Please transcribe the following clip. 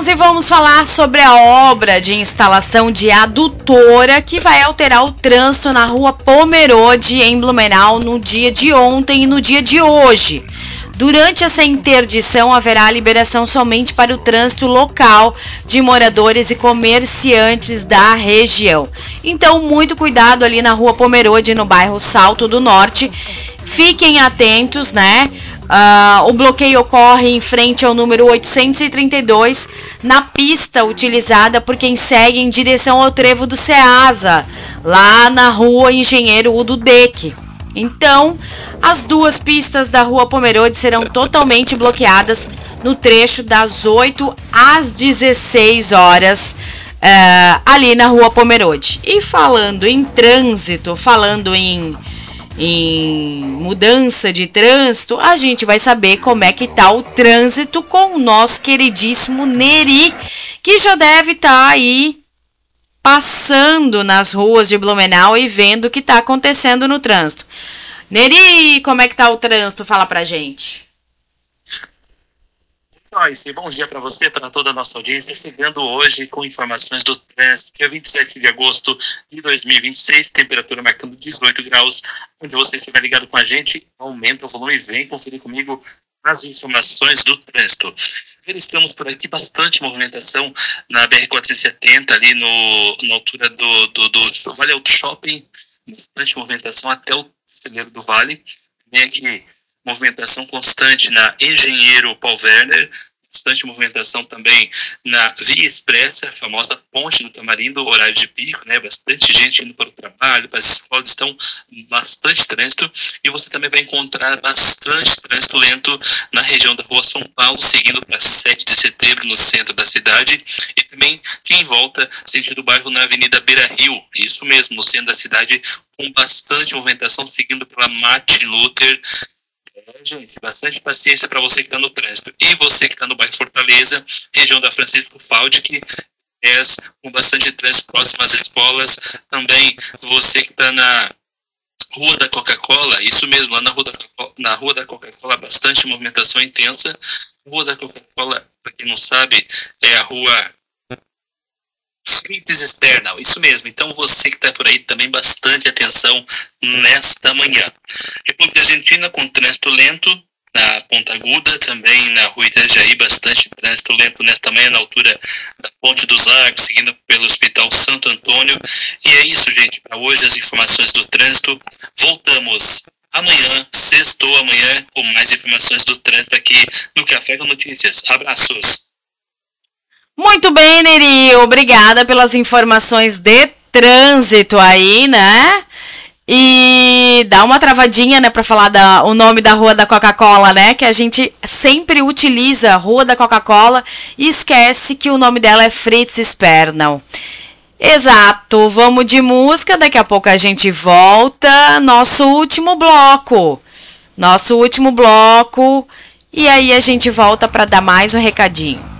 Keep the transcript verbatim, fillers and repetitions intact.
e vamos falar sobre a obra de instalação de adutora que vai alterar o trânsito na rua Pomerode, em Blumenau, no dia de ontem e no dia de hoje. Durante essa interdição, haverá liberação somente para o trânsito local de moradores e comerciantes da região. Então, muito cuidado ali na rua Pomerode, no bairro Salto do Norte. Fiquem atentos, né? Uh, o bloqueio ocorre em frente ao número oitocentos e trinta e dois, na pista utilizada por quem segue em direção ao trevo do Ceasa, lá na rua Engenheiro Udo Deck. Então, as duas pistas da rua Pomerode serão totalmente bloqueadas no trecho das oito às dezesseis horas, uh, ali na rua Pomerode. E falando em trânsito, falando em... em mudança de trânsito, a gente vai saber como é que tá o trânsito com o nosso queridíssimo Neri, que já deve estar tá aí passando nas ruas de Blumenau e vendo o que tá acontecendo no trânsito. Neri, como é que tá o trânsito? Fala pra gente. Joyce, bom dia para você, para toda a nossa audiência, chegando hoje com informações do trânsito, dia vinte e sete de agosto de dois mil e vinte e seis, temperatura marcando dezoito graus, onde você estiver ligado com a gente, aumenta o volume e vem conferir comigo as informações do trânsito. Estamos por aqui, bastante movimentação na B R quatrocentos e setenta, ali no, na altura do, do, do Vale Auto Shopping, bastante movimentação até o Celeiro do Vale, vem aqui movimentação constante na Engenheiro Paul Werner, bastante movimentação também na Via Expressa, a famosa Ponte do Tamarindo, horário de pico, né? Bastante gente indo para o trabalho, para as escolas, estão bastante trânsito, e você também vai encontrar bastante trânsito lento na região da Rua São Paulo, seguindo para sete de setembro, no centro da cidade, e também quem volta sentido bairro na Avenida Beira Rio, isso mesmo, no centro da cidade, com bastante movimentação, seguindo pela Martin Luther. É, gente, bastante paciência para você que está no trânsito. E você que está no bairro Fortaleza, região da Francisco Faldic, com bastante trânsito próximo às escolas. Também você que está na Rua da Coca-Cola, isso mesmo, lá na Rua da, na Rua da Coca-Cola, bastante movimentação intensa. Rua da Coca-Cola, para quem não sabe, é a rua Felipe Sternal, isso mesmo. Então você que está por aí também, bastante atenção nesta manhã. República Argentina com trânsito lento na Ponta Aguda, também na Rua Itajaí, bastante trânsito lento nesta manhã na altura da Ponte dos Arcos, seguindo pelo Hospital Santo Antônio. E é isso, gente, para hoje as informações do trânsito. Voltamos amanhã, sextou amanhã, com mais informações do trânsito aqui no Café com Notícias. Abraços! Muito bem, Neri, obrigada pelas informações de trânsito aí, né? E dá uma travadinha, né, pra falar da, o nome da Rua da Coca-Cola, né? Que a gente sempre utiliza Rua da Coca-Cola e esquece que o nome dela é Fritz Spernau. Exato, vamos de música, daqui a pouco a gente volta, nosso último bloco. Nosso último bloco, e aí a gente volta para dar mais um recadinho.